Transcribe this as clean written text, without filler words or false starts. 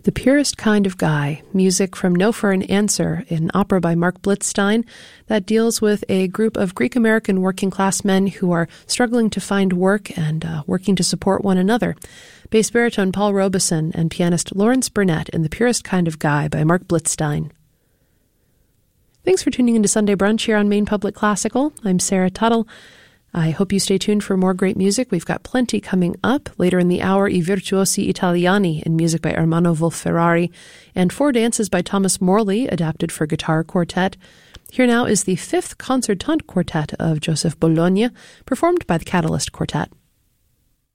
The Purest Kind of Guy, music from No for an Answer, an opera by Mark Blitzstein that deals with a group of Greek-American working-class men who are struggling to find work and working to support one another. Bass baritone Paul Robeson and pianist Lawrence Burnett in The Purest Kind of Guy by Mark Blitzstein. Thanks for tuning into Sunday Brunch here on Maine Public Classical. I'm Sarah Tuttle. I hope you stay tuned for more great music. We've got plenty coming up. Later in the hour, I Virtuosi Italiani in music by Ermanno Wolf-Ferrari, and Four Dances by Thomas Morley, adapted for guitar quartet. Here now is the fifth concertante quartet of Joseph Bologna, performed by the Catalyst Quartet.